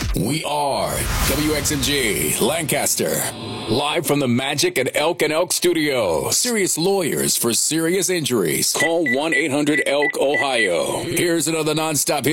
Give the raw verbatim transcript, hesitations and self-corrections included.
We are W X M G Lancaster. Live from the Magic at Elk and Elk Studio. Serious lawyers for serious injuries. Call one eight hundred elk ohio. Here's another nonstop hit.